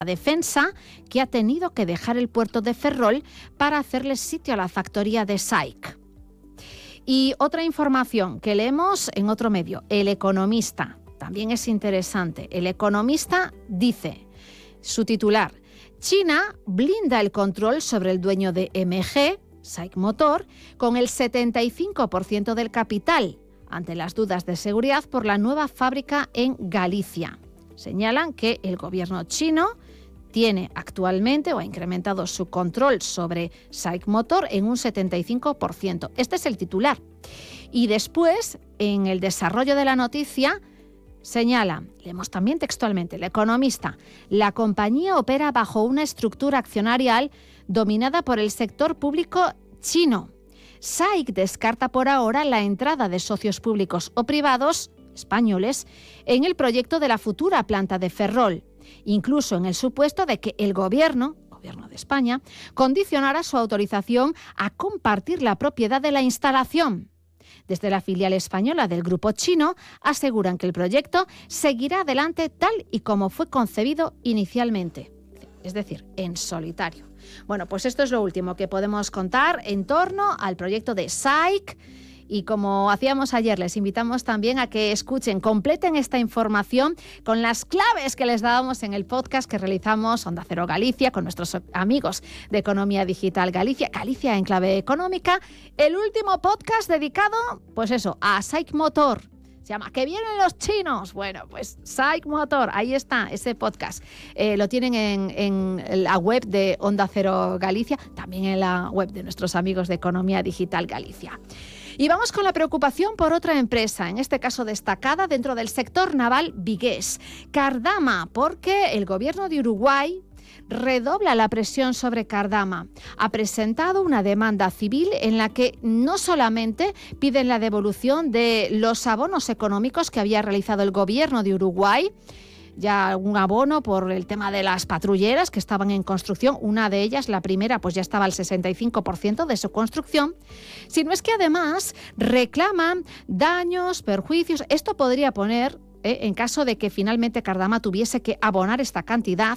Defensa, que ha tenido que dejar el puerto de Ferrol para hacerle sitio a la factoría de SAIC. Y otra información que leemos en otro medio, El Economista, también es interesante. El Economista dice, su titular, China blinda el control sobre el dueño de MG, SAIC Motor, con el 75% del capital, ante las dudas de seguridad por la nueva fábrica en Galicia. Señalan que el gobierno chino tiene actualmente o ha incrementado su control sobre SAIC Motor en un 75%. Este es el titular. Y después, en el desarrollo de la noticia, señala, leemos también textualmente, El Economista, la compañía opera bajo una estructura accionarial dominada por el sector público chino. SAIC descarta por ahora la entrada de socios públicos o privados españoles en el proyecto de la futura planta de Ferrol, incluso en el supuesto de que el gobierno de España, condicionara su autorización a compartir la propiedad de la instalación. Desde la filial española del grupo chino aseguran que el proyecto seguirá adelante tal y como fue concebido inicialmente, es decir, en solitario. Bueno, pues esto es lo último que podemos contar en torno al proyecto de SAIC. Y como hacíamos ayer, les invitamos también a que escuchen, completen esta información con las claves que les dábamos en el podcast que realizamos Onda Cero Galicia con nuestros amigos de Economía Digital Galicia, Galicia en clave económica. El último podcast dedicado, pues eso, a SAIC Motor. Se llama ¿Que vienen los chinos? Bueno, pues SAIC Motor, ahí está ese podcast. Lo tienen en la web de Onda Cero Galicia, también en la web de nuestros amigos de Economía Digital Galicia. Y vamos con la preocupación por otra empresa, en este caso destacada dentro del sector naval vigués, Cardama, porque el gobierno de Uruguay redobla la presión sobre Cardama. Ha presentado una demanda civil en la que no solamente piden la devolución de los abonos económicos que había realizado el gobierno de Uruguay, ya un abono por el tema de las patrulleras que estaban en construcción, una de ellas, la primera, pues ya estaba al 65% de su construcción, sino es que además reclaman daños, perjuicios. Esto podría poner, en caso de que finalmente Cardama tuviese que abonar esta cantidad,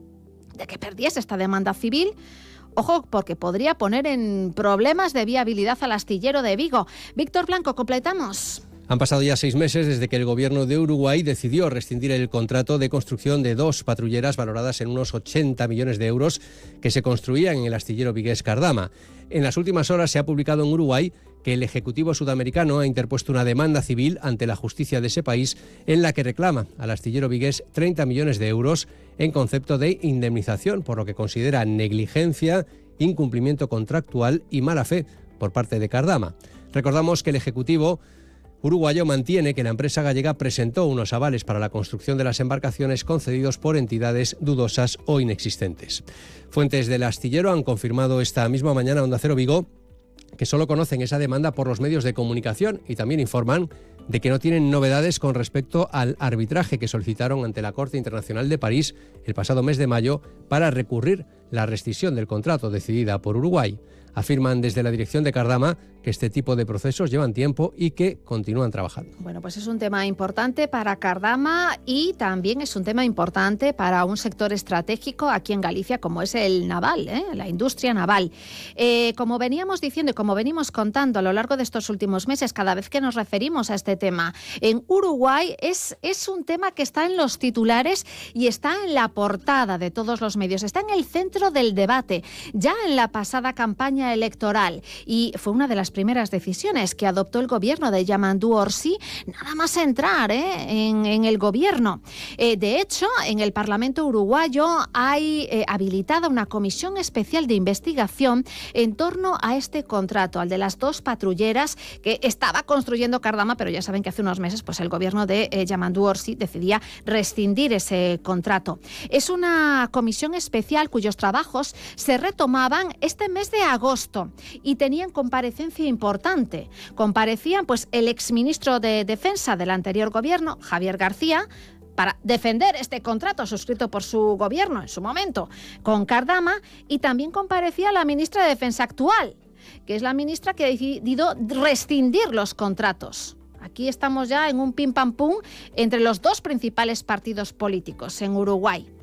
de que perdiese esta demanda civil, ojo, porque podría poner en problemas de viabilidad al astillero de Vigo. Víctor Blanco, completamos. Han pasado ya 6 meses desde que el gobierno de Uruguay decidió rescindir el contrato de construcción de 2 patrulleras valoradas en unos 80 millones de euros que se construían en el astillero vigués Cardama. En las últimas horas se ha publicado en Uruguay que el Ejecutivo sudamericano ha interpuesto una demanda civil ante la justicia de ese país en la que reclama al astillero vigués 30 millones de euros en concepto de indemnización, por lo que considera negligencia, incumplimiento contractual y mala fe por parte de Cardama. Recordamos que el Ejecutivo uruguayo mantiene que la empresa gallega presentó unos avales para la construcción de las embarcaciones concedidos por entidades dudosas o inexistentes. Fuentes del astillero han confirmado esta misma mañana a Onda Cero Vigo que solo conocen esa demanda por los medios de comunicación y también informan de que no tienen novedades con respecto al arbitraje que solicitaron ante la Corte Internacional de París el pasado mes de mayo para recurrir la rescisión del contrato decidida por Uruguay. Afirman desde la dirección de Cardama que este tipo de procesos llevan tiempo y que continúan trabajando. Bueno, pues es un tema importante para Cardama y también es un tema importante para un sector estratégico aquí en Galicia como es el naval, la industria naval. Como veníamos diciendo y como venimos contando a lo largo de estos últimos meses, cada vez que nos referimos a este tema, en Uruguay es un tema que está en los titulares y está en la portada de todos los medios, está en el centro del debate, ya en la pasada campaña electoral, y fue una de las primeras decisiones que adoptó el gobierno de Yamandu Orsi, nada más entrar en el gobierno. De hecho, en el Parlamento uruguayo hay habilitada una comisión especial de investigación en torno a este contrato, al de las 2 patrulleras que estaba construyendo Cardama, pero ya saben que hace unos meses pues el gobierno de Yamandu Orsi decidía rescindir ese contrato. Es una comisión especial cuyos trabajos se retomaban este mes de agosto y tenían comparecencia importante. Comparecían pues el exministro de Defensa del anterior gobierno, Javier García, para defender este contrato suscrito por su gobierno en su momento con Cardama, y también comparecía la ministra de Defensa actual, que es la ministra que ha decidido rescindir los contratos. Aquí estamos ya en un pim pam pum entre los 2 principales partidos políticos en Uruguay.